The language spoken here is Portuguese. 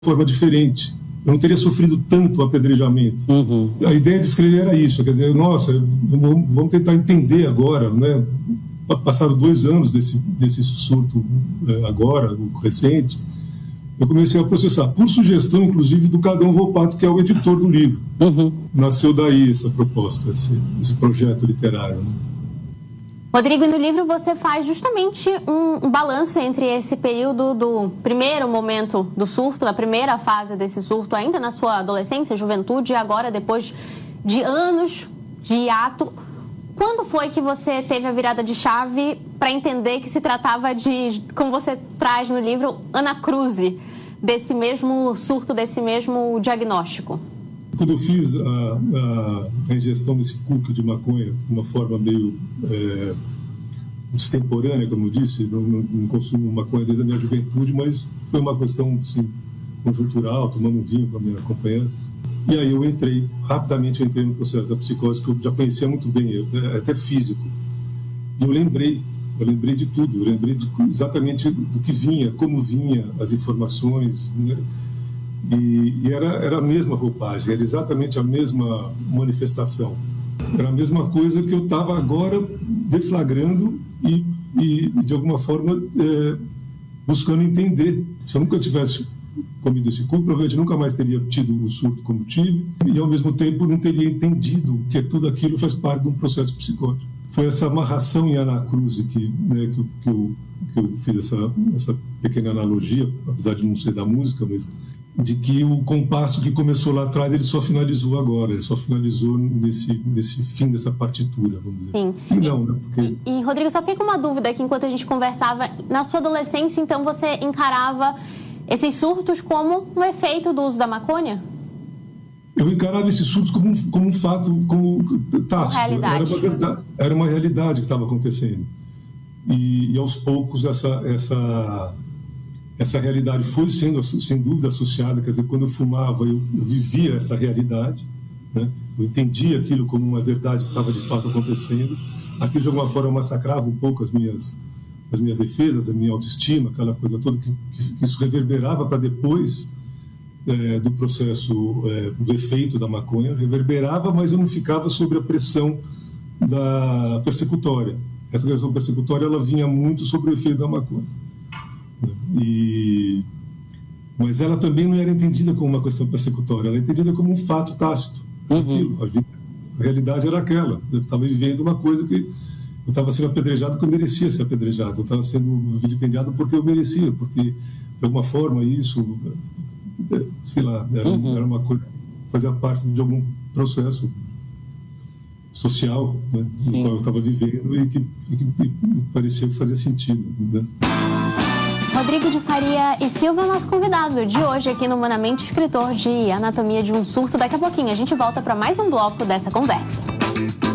forma diferente. Eu não teria sofrido tanto apedrejamento. A ideia de escrever era isso, quer dizer, nossa, vamos tentar entender agora, né? Passaram 2 anos desse surto agora, recente, eu comecei a processar, por sugestão, inclusive, do Cadão Volpato, que é o editor do livro. Nasceu daí essa proposta, esse projeto literário, né? Rodrigo, no livro você faz justamente um balanço entre esse período do primeiro momento do surto, da primeira fase desse surto, ainda na sua adolescência, juventude, e agora depois de anos de hiato. Quando foi que você teve a virada de chave para entender que se tratava de, como você traz no livro, anacruse desse mesmo surto, desse mesmo diagnóstico? Quando eu fiz a ingestão desse cookie de maconha de uma forma meio extemporânea, como eu disse, não consumo maconha desde a minha juventude, mas foi uma questão assim, conjuntural, tomando um vinho com a minha companheira. E aí eu rapidamente entrei no processo da psicose, que eu já conhecia muito bem, até físico. E eu lembrei de tudo, eu lembrei exatamente do que vinha, como vinha as informações, né? E era a mesma roupagem, era exatamente a mesma manifestação. Era a mesma coisa que eu estava agora deflagrando e de alguma forma, buscando entender. Se eu nunca tivesse comido esse cookie, provavelmente nunca mais teria tido o surto como tive, e ao mesmo tempo não teria entendido que tudo aquilo faz parte de um processo psicótico. Foi essa amarração em anacruse que eu fiz essa pequena analogia, apesar de não ser da música, mas de que o compasso que começou lá atrás, ele só finalizou agora, ele só finalizou nesse fim dessa partitura, vamos dizer. Sim. Não, né? Porque... E, Rodrigo, só fiquei com uma dúvida aqui enquanto a gente conversava. Na sua adolescência, então, você encarava esses surtos como um efeito do uso da maconha? Eu encarava esses surtos como um fato, como tácito. Realidade. Era uma realidade que estava acontecendo. E aos poucos essa realidade foi sendo, sem dúvida, associada. Quer dizer, quando eu fumava, eu vivia essa realidade, né? Eu entendia aquilo como uma verdade que estava de fato acontecendo. Aquilo, de alguma forma, massacrava um pouco as minhas defesas, a minha autoestima, aquela coisa toda, que isso reverberava para depois do processo, do efeito da maconha, reverberava, mas eu não ficava sob a pressão da persecutória. Essa pressão persecutória, ela vinha muito sobre o efeito da maconha. Mas ela também não era entendida como uma questão persecutória, ela era entendida como um fato tácito. A realidade era aquela. Eu estava vivendo uma coisa que eu estava sendo apedrejado porque eu merecia ser apedrejado, eu estava sendo vilipendiado porque eu merecia, porque de alguma forma isso, sei lá, era uma coisa que fazia parte de algum processo social, né, no qual eu estava vivendo e que me parecia que fazia sentido, né? Rodrigo de Faria e Silva é o nosso convidado de hoje aqui no Humanamente, escritor de Anatomia de um Surto. Daqui a pouquinho a gente volta para mais um bloco dessa conversa.